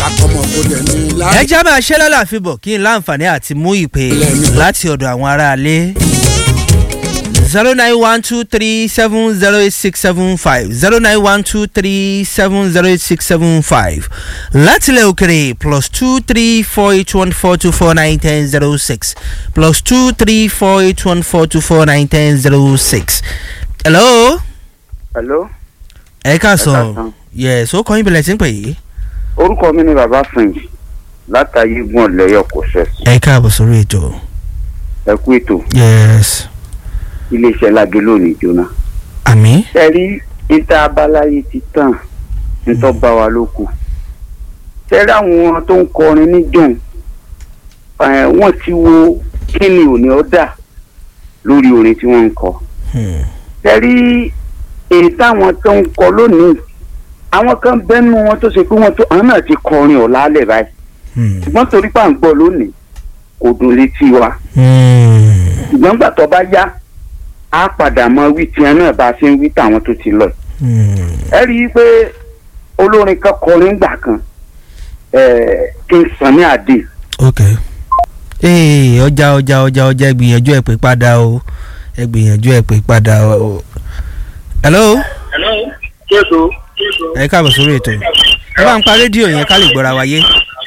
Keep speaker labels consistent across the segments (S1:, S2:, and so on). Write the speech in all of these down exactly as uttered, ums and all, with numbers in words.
S1: kakọmọ kò dẹ̀ ní láì.
S2: ẹ já máa ṣe lálàáfíà bọ̀ kí n láǹfààní àti mú ìpè láti ọ̀dọ̀ àwọn aráalé. zero nine one two three seven zero eight six seven five zero nine one two three seven zero eight six seven five látilẹ̀ òkèrè plus two three four eight one four two four nine ten zero six plus two three four eight one four two four nine ten zero six. hello.
S3: hello.
S2: ẹ káàsán. yes ó kọ́ yín bẹ̀rẹ̀ sí ń pè yìí.
S3: orúkọ mi ni baba french látàyè gbọ́n lẹ́yọ̀ kò ṣẹ́.
S2: ẹ káàbọ̀ sórí ètò.
S3: ẹ kú ètò.
S2: yes.
S3: iléeṣẹ́ lágé lónìí jóná.
S2: àmì.
S3: ẹ rí níta abáláyé ti tàn nítọ́ bá wa ló kù. ṣé rí àwọn tó ń kọrin níjọ́n wọ́n ti wo kí ni òní ọ̀dà lórí orin tí wọ́n ń kọ. ṣé rí èyí táwọn tó ń kọ lónìí àwọn kan bẹ́nu wọn tó ṣe pé wọ́n tó àwọn náà ti kọrin ọ̀la alẹ́ báyìí. ṣùgbọ́n torí pà ń gbọ́ lónìí kò dùn létí wa. ṣùgbọ́n gbà tó bá yá a padà mọ wí tiẹ̀ náà bá a ṣe ń wí tàwọn tó ti lọ. ẹ rí i pé olórin kan kọrin gbà kan kí n sàn ní àdé.
S2: ok ee ọjà ọjà ọjà ọjà ẹ gbìyànjú ẹ pé padà o ẹ gbìyànjú ẹ pé padà o. hello.
S4: hello késo.
S2: ẹ káàbọ̀ sórí ètò ẹ bá ń pa rédíò yẹn ká lè gbọ́ra wáyé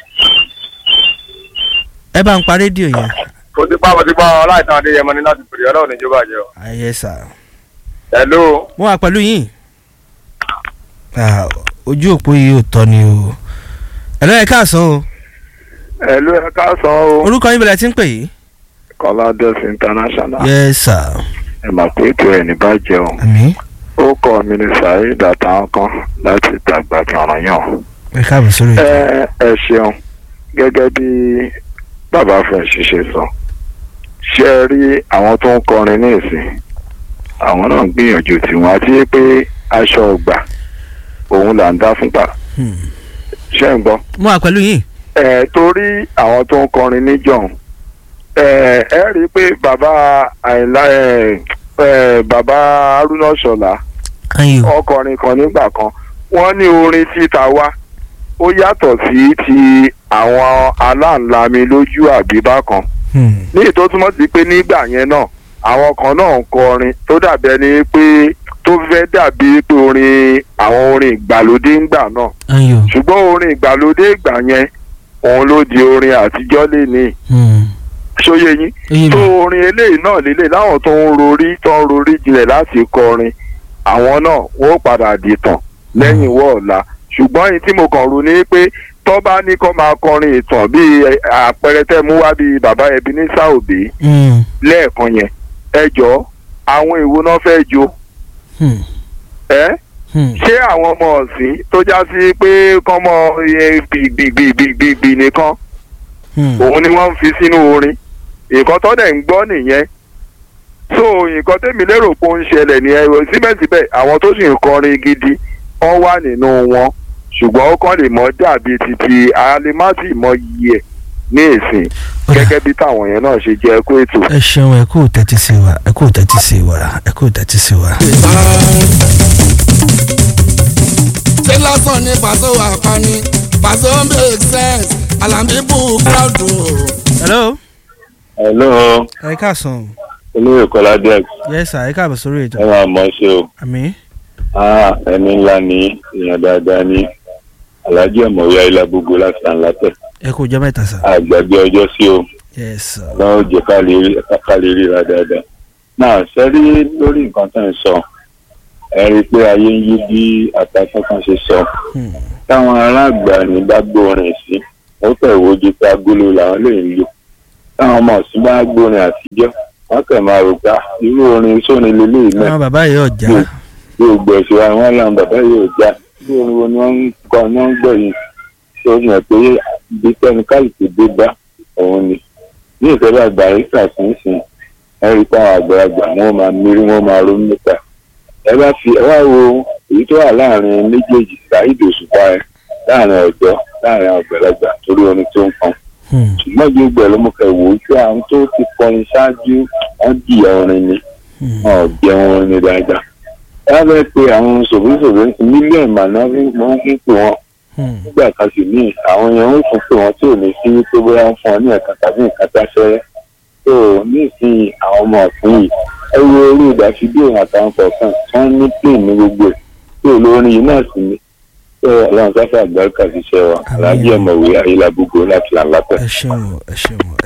S2: ẹ bá ń pa rédíò yẹn.
S4: mo ti pa mo ti pa ọláìtàn adéyẹmọ ní láti pèrè ọlọ́run níjọba jẹ o.
S2: ayé sà.
S4: hello.
S2: mo wà pẹ̀lú yín. ojú òpó yìí ò tọ́ ni o. hello ẹ káàsán o.
S4: hello ẹ káàsán o.
S2: orúkọ yín bẹ̀rẹ̀ tí ń pè yìí.
S4: Kọ́ládẹ́sì international.
S2: yes sir.
S4: ẹ mà pé ètò ẹ̀ ní bàjẹ́ o.
S2: àmì.
S4: ó kọ́ mi ní saheed àtàwọn kan láti dàgbà kàrán yàn.
S2: ẹ káàbọ̀ sórí ètò.
S4: ẹ ẹ ṣeun gẹ́gẹ́ bí bàbá french ṣe sọ ṣé ẹ rí àwọn tó ń kọrin ní ìsìn àwọn náà ń gbìyànjú tiwọn àti pé aṣọ ọgbà òun là ń dá fúnpa ṣé ń gbọ́.
S2: mo wà pẹ̀lú yín.
S4: ẹ torí àwọn tó ń kọrin níjọ́un ẹ ẹ rí i pé bàbá àìlá ẹ ẹ bàbá haruna ṣọlá ọkọrin kan nígbà kan wọ́n ní orin títa wá ó yàtọ̀ sí ti àwọn aláǹlami lójú àbíbá kan ní ètò túmọ̀ sí pé nígbà yẹn náà àwọn kan náà ń kọrin tó dàbí ẹni pé tó fẹ́ dàbí pé orin àwọn orin ìgbàlódé ńgbà náà ṣùgbọ́n orin ìgbàlódé ìgbà yẹn òun ló di orin àtijọ́ léni ṣóyè yín tó orin eléyìí náà lélẹ̀ láwọn tó ń rorí tó ń rorí jinlẹ̀ láti kọrin àwọn náà wọ́n padà dìtàn lẹ́yìn wọ́ọ̀la ṣùgbọ́n èyí tí mo kàn rò ní pé tó bá ní kó máa kọrin ìtàn bíi àpẹẹrẹ tẹ́ mú wá bíi bàbá Ebenezer Obey lẹ́ẹ̀kan yẹn ẹ jọ àwọn èwo náà fẹ́ jó ẹ ṣé àwọn ọmọ ọ̀sìn tó já sí pé kọ́mọ gbìgbìgbìgbìgbì nìkan òun ni wọ́n ń fi sínú orin nǹkan tó dẹ̀ ń gbọ́ nìyẹn so nǹkan tẹ́mi lérò pé ó ń ṣẹlẹ̀ nìyẹn síbẹ̀síbẹ̀ àwọn tó sì ń kọrin gidi wọ́n wà nínú wọn ṣùgbọ́n ó kàn lè mọ dàbí títí alimasi mọ iye ẹ̀ ní ìsìn gẹ́gẹ́ bí táwọn yẹn náà ṣe jẹ́ ẹkú ètò.
S2: ẹ ṣeun ẹ kú tẹ́tí sí wa ẹ kú tẹ́tí sí wa ẹ kú tẹ́tí sí wa.
S1: ṣé lásán ni pàṣẹ àpáni pàṣẹ make sense alambi bú proud o.
S2: hello.
S4: hello.
S2: ẹ káàsán.
S4: olóyè Kọ́ládé.
S2: yes sir ẹ káàbọ̀ sórí ètò.
S4: ẹ máa mọ̀ ṣe o.
S2: àmín.
S4: ah ẹni ńlá ni èèyàn dáadáa ní alhaji ọmọwé ayélujára gbogbo láti ànlátẹ.
S2: ẹ kò jẹ́ mẹ́ta sá.
S4: àgbàgbé ọjọ́ sí o.
S2: yes sir.
S4: náà ó jẹ́ ká lè ríra dáadáa. náà sẹ́rí lórí nǹkan tó ń sọ ẹ rí i pé ayé ń yí bí àtàkùn kan ṣe sọ. táwọn aláàgbà ní bá gbórin sí ó fẹ́ wojú pé agolo làwọn lè ń lò. táwọn ọmọ ọ̀sìn bá gbórin àtijọ́ wọ́n kàn máa rò pé irú orin sóni lélẹ́yìí náà.
S2: àwọn bàbá yìí ọ̀já.
S4: yóò gbọ́ ẹ̀sìn wa wọ́n làwọn bàbá yóò já bí orin wo ni wọ́n ń kọ́ ni wọ́n ń gbọ́ yìí tó yàn pé bí tẹnikálìtì dé bá òun ni ní ìtọ́jú àgbàríkà sínsìn ẹ rí i pé àwọn àgbàlagbà wọn máa mírí wọn máa ronú níta ẹ bá fi ẹ wá wo èyí tó wà láàrin méjèèjì Saheed Òṣùpá ẹ láàrin ọ̀dọ́ láàrin àgbàlagbà torí orin tó ń kan ṣùgbọ́n gbogbo ẹ̀ ló mú kẹ́ wò ó pé àwọn tó ti kọrin ṣáájú wọ́n jìyà orin ni wọn ò jẹun orin ni dáadáa ẹ bẹ́ẹ̀ pé àwọn sòbísòbí mílíọ̀nù màná wọ́n ń pè wọ́n
S5: nígbà kan sì ní àwọn yẹn ń fún pé wọ́n tí ò ní sí wípé bóyá ń fún ọ ní ẹ̀ka tàbí nǹkan táṣẹ́rẹ́ tó ní ìsìn àwọn ọmọ ọ̀fun yìí ẹ wo orí ìdásídé àtàwọn kọ̀ọ̀kan wọ́n ní pín ní gbogbo ẹ̀ tí olórin yìí náà sì ní tó ọlọ́run sáfà àgbáríkà ṣiṣẹ́ wa aláàjì ọ̀mọ̀wé ayélujára láti là ń lápẹ́.
S2: ẹ ṣeun ẹ ṣeun